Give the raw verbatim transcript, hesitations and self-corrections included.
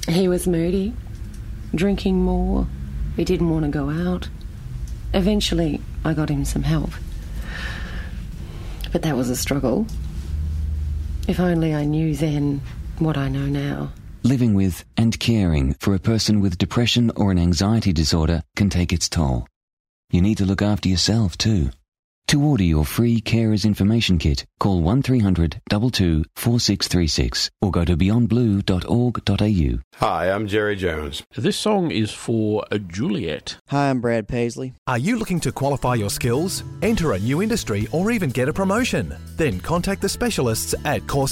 He was moody, drinking more. He didn't want to go out. Eventually, I got him some help. But that was a struggle. If only I knew then what I know now. Living with and caring for a person with depression or an anxiety disorder can take its toll. You need to look after yourself too. To order your free Carers Information Kit, call one three hundred two two four six three six or go to beyond blue dot org dot a u. Hi, I'm Jerry Jones. This song is for uh, Juliet. Hi, I'm Brad Paisley. Are you looking to qualify your skills, enter a new industry, or even get a promotion? Then contact the specialists at Core